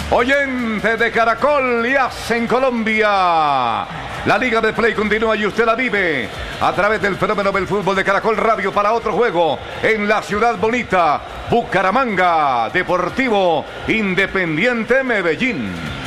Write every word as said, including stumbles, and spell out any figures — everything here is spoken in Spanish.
oyente de Caracol y As en Colombia. La Liga de Play continúa y usted la vive a través del fenómeno del fútbol de Caracol Radio para otro juego en la ciudad bonita, Bucaramanga, Deportivo Independiente Medellín.